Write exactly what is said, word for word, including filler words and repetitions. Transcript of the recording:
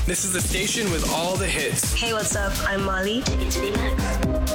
This is the station with all the hits. Hey, what's up? I'm Molly. It's V-Max.